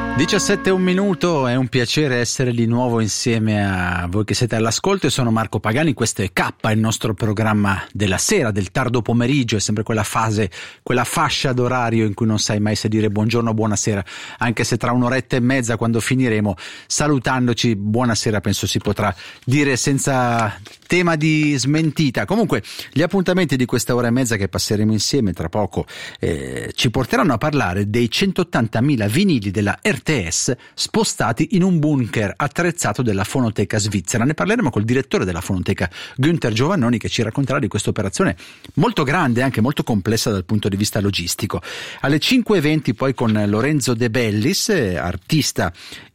17 e un minuto, è un piacere essere di nuovo insieme a voi che siete all'ascolto. Io sono Marco Pagani, questo è K, il nostro programma della sera, del tardo pomeriggio. È sempre quella fase, quella fascia d'orario in cui non sai mai se dire buongiorno o buonasera, anche se tra un'oretta e mezza, quando finiremo, salutandoci buonasera, penso si potrà dire senza tema di smentita. Comunque gli appuntamenti di questa ora e mezza che passeremo insieme tra poco ci porteranno a parlare dei 180.000 vinili della RTS spostati in un bunker attrezzato della fonoteca svizzera. Ne parleremo col direttore della fonoteca, Günther Giovannoni, che ci racconterà di questa operazione molto grande e anche molto complessa dal punto di vista logistico. Alle 5:20 poi con Lorenzo De Bellis, artista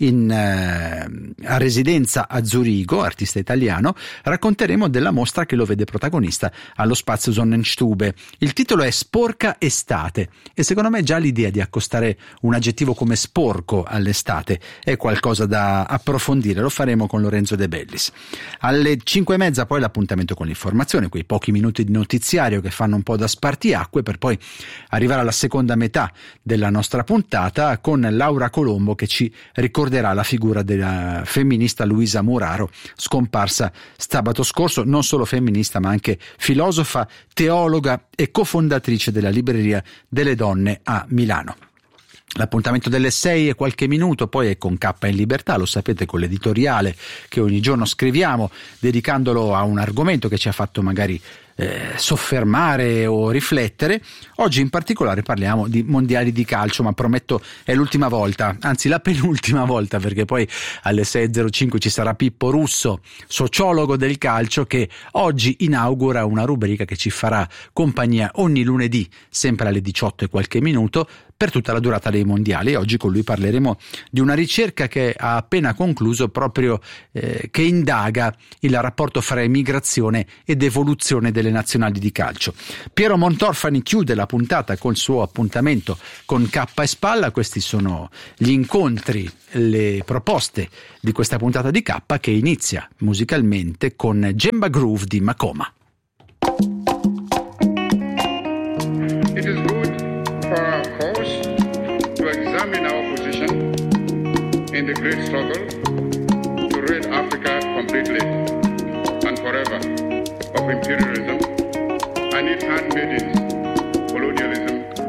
a residenza a Zurigo, artista italiano, racconteremo della mostra che lo vede protagonista allo Spazio Sonnenstube. Il titolo è Sporca Estate e secondo me già l'idea di accostare un aggettivo come sporco all'estate è qualcosa da approfondire. Lo faremo con Lorenzo De Bellis. Alle 5:30 poi l'appuntamento con l'informazione, quei pochi minuti di notiziario che fanno un po' da spartiacque, per poi arrivare alla seconda metà della nostra puntata con Laura Colombo, che ci ricorderà la figura della femminista Luisa Muraro, scomparsa sabato scorso, non solo femminista ma anche filosofa, teologa e cofondatrice della Libreria delle Donne a Milano. L'appuntamento delle 6 e qualche minuto poi è con K in Libertà, lo sapete, con l'editoriale che ogni giorno scriviamo, dedicandolo a un argomento che ci ha fatto magari soffermare o riflettere. Oggi in particolare parliamo di mondiali di calcio, ma prometto è l'ultima volta, anzi la penultima volta, perché poi alle 6:05 ci sarà Pippo Russo, sociologo del calcio, che oggi inaugura una rubrica che ci farà compagnia ogni lunedì, sempre alle 18 e qualche minuto, per tutta la durata dei mondiali. E oggi con lui parleremo di una ricerca che ha appena concluso, proprio che indaga il rapporto fra emigrazione ed evoluzione delle nazionali di calcio. Piero Montorfani chiude la puntata col suo appuntamento con K e Spalla. Questi sono gli incontri, le proposte di questa puntata di K, che inizia musicalmente con Jemba Groove di Makoma. It is good for our cause to examine our position in the great struggle to rid Africa completely and forever of imperialism and its handmaidens, colonialism